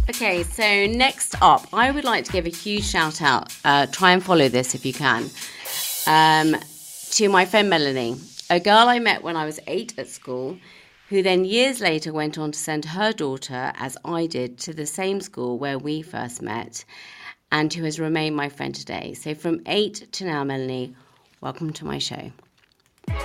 Okay, so next up, I would like to give a huge shout out. Try and follow this if you can. To my friend Melanie, a girl I met when I was 8 at school, who then years later went on to send her daughter, as I did, to the same school where we first met, and who has remained my friend today. So from 8 to now, Melanie, welcome to my show.